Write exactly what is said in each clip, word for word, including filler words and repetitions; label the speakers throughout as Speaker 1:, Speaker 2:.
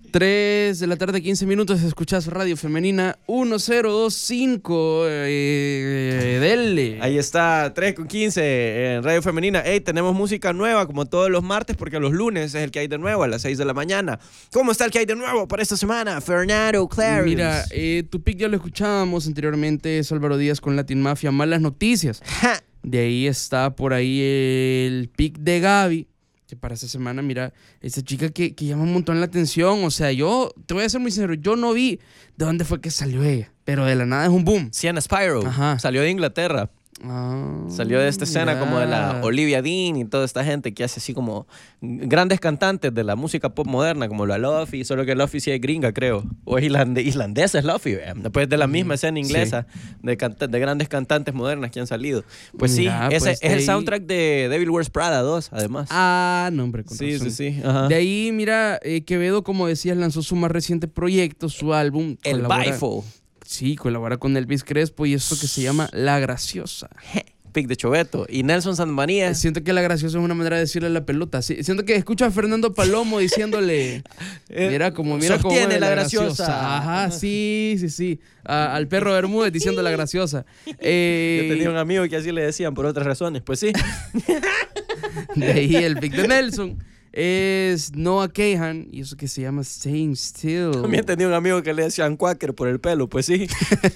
Speaker 1: tres de la tarde, quince minutos, escuchás Radio Femenina diez veinticinco, eh, dele.
Speaker 2: Ahí está, tres con quince en Radio Femenina. Hey, tenemos música nueva como todos los martes, porque los lunes es el que hay de nuevo a las seis de la mañana. ¿Cómo está el que hay de nuevo para esta semana? Fernando Clarence.
Speaker 1: Mira, eh, tu pick ya lo escuchábamos anteriormente, es Álvaro Díaz con Latin Mafia, Malas Noticias.
Speaker 2: Ja.
Speaker 1: De ahí está por ahí el pick de Gaby, que para esta semana, mira, esta chica que, que llama un montón la atención. O sea, yo te voy a ser muy sincero, yo no vi de dónde fue que salió ella, pero de la nada es un boom.
Speaker 2: Sienna Spyro.
Speaker 1: Ajá.
Speaker 2: Salió de Inglaterra.
Speaker 1: Ah,
Speaker 2: Salió de esta escena
Speaker 1: mira.
Speaker 2: como de la Olivia Dean y toda esta gente que hace así como grandes cantantes de la música pop moderna, como la Luffy, solo que Luffy sí es gringa, creo. O es islande, islandesa, es Luffy. eh. Después de la misma escena inglesa sí. de, canta de grandes cantantes modernas que han salido. Pues
Speaker 1: Mira,
Speaker 2: sí, ese
Speaker 1: pues
Speaker 2: es el
Speaker 1: ahí...
Speaker 2: soundtrack de Devil Wears Prada dos, además.
Speaker 1: Ah, no, hombre, con
Speaker 2: Sí,
Speaker 1: razón.
Speaker 2: sí, sí. Ajá.
Speaker 1: De ahí, mira, eh, Quevedo, como decías, lanzó su más reciente proyecto, su álbum.
Speaker 2: El
Speaker 1: colabora...
Speaker 2: Bifo.
Speaker 1: Sí, colabora con Elvis Crespo y esto que se llama La Graciosa.
Speaker 2: Pick de Choveto. Y Nelson Santmanía.
Speaker 1: Siento que La Graciosa es una manera de decirle a la pelota. Sí, siento que escucho a Fernando Palomo diciéndole, mira como mira cómo
Speaker 2: sostiene
Speaker 1: es
Speaker 2: la
Speaker 1: la
Speaker 2: graciosa.
Speaker 1: graciosa. Ajá, sí, sí, sí. A, al perro Bermúdez diciendo La Graciosa. Eh,
Speaker 2: Yo tenía un amigo que así le decían por otras razones. Pues sí.
Speaker 1: De ahí el pick de Nelson es Noah Kahan y eso que se llama Staying Still.
Speaker 2: También tenía un amigo que le decían Quaker por el pelo. Pues sí.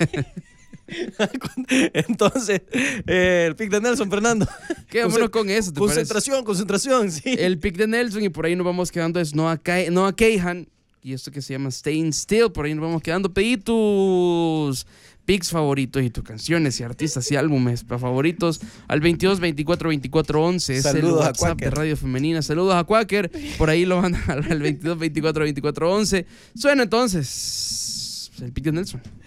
Speaker 2: Entonces, eh, el pick de Nelson, Fernando.
Speaker 1: Quedémonos con eso. ¿te
Speaker 2: concentración,
Speaker 1: parece?
Speaker 2: concentración, sí.
Speaker 1: El pick de Nelson y por ahí nos vamos quedando es Noah, Ka Noah Kahan y esto que se llama Staying Still. Por ahí nos vamos quedando. Pedí tus picks favoritos y tus canciones y artistas y álbumes favoritos al veintidós veinticuatro veinticuatro once. Es el WhatsApp de Radio Femenina. Saludos a Quaker. Por ahí lo mandan al veintidós veinticuatro veinticuatro once. Suena entonces el pick de Nelson.